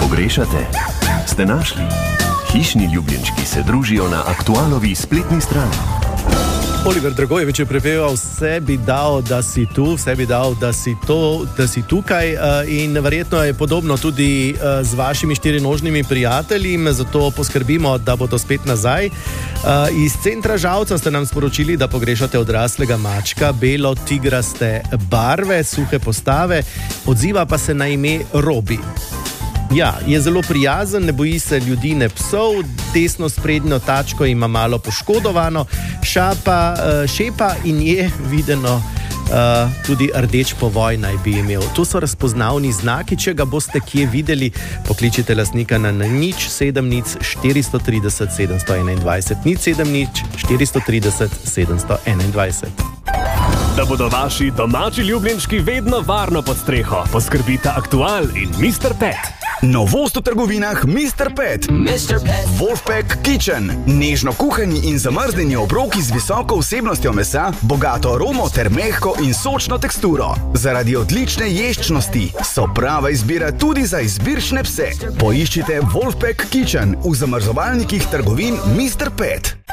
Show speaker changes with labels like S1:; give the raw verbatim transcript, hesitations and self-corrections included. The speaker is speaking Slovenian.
S1: Pogrešate? Ste našli? Hišni ljubljenčki se družijo na Aktualovi spletni strani.
S2: Oliver Dragojevič je prepeval: vse bi dal, da si tu, vse bi dal, da si, to, da si tukaj, in verjetno je podobno tudi z vašimi štirinožnimi prijatelji, zato poskrbimo, da bodo spet nazaj. Iz centra Žalca ste nam sporočili, da pogrešate odraslega mačka, belo tigraste barve, suhe postave, odziva pa se na ime Robi. Ja, je zelo prijazen, ne boji se ljudi ne psov, desno sprednjo tačko ima malo poškodovano, šapa, šepa in je videno uh, tudi rdeč povoj naj bi imel. To so razpoznavni znaki, če ga boste kje videli, pokličite lastnika na nič sedem nič štiristo trideset sedemsto enaindvajset, nič sedem nič štiristo trideset sedemsto enaindvajset.
S3: Da bodo vaši domači ljubljenčki vedno varno pod streho, poskrbita Aktual in mister Pet.
S4: Novost v trgovinah mister Pet. mister Pet. Wolfpack Kitchen. Nežno kuhani in zamrznjeni obroki z visoko vsebnostjo mesa, bogato aromo ter mehko in sočno teksturo. Zaradi odlične ješčnosti so prava izbira tudi za izbirčne pse. Poiščite Wolfpack Kitchen v zamrzovalnikih trgovin mister Pet.